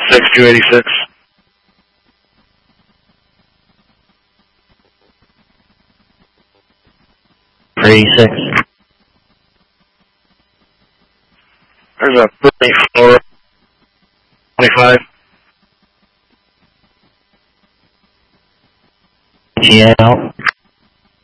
286. 386. There's a Brittany Flora 25. GA out.